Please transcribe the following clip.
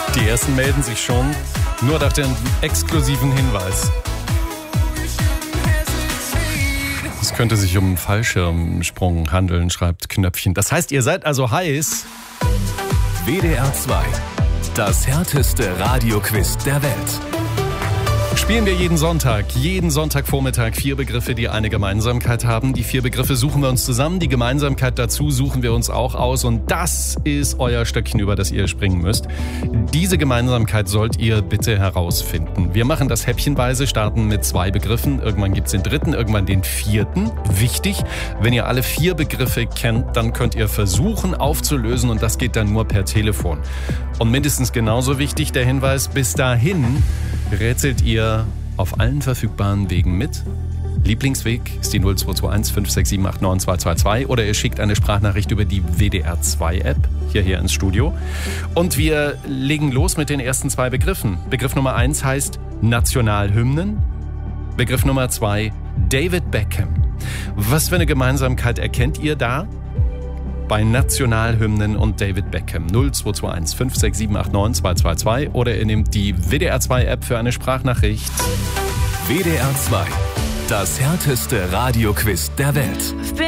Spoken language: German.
Die ersten melden sich schon, nur nach dem exklusiven Hinweis. Es könnte sich um einen Fallschirmsprung handeln, schreibt Knöpfchen. Das heißt, ihr seid also heiß. WDR 2, das härteste Radioquiz der Welt. Spielen wir jeden Sonntagvormittag 4 Begriffe, die eine Gemeinsamkeit haben. Die 4 Begriffe suchen wir uns zusammen, die Gemeinsamkeit dazu suchen wir uns auch aus und das ist euer Stöckchen, über das ihr springen müsst. Diese Gemeinsamkeit sollt ihr bitte herausfinden. Wir machen das häppchenweise, starten mit 2 Begriffen, irgendwann gibt's den 3., irgendwann den 4. Wichtig, wenn ihr alle 4 Begriffe kennt, dann könnt ihr versuchen aufzulösen und das geht dann nur per Telefon. Und mindestens genauso wichtig der Hinweis, bis dahin rätselt ihr auf allen verfügbaren Wegen mit. Lieblingsweg ist die 0221 567 89222 oder ihr schickt eine Sprachnachricht über die WDR 2 App hierher ins Studio. Und wir legen los mit den ersten 2 Begriffen. Begriff Nummer 1 heißt Nationalhymnen. Begriff Nummer 2 David Beckham. Was für eine Gemeinsamkeit erkennt ihr da? Bei Nationalhymnen und David Beckham. 0221 567 89222 oder ihr nehmt die WDR 2 App für eine Sprachnachricht. WDR 2, das härteste Radioquiz der Welt.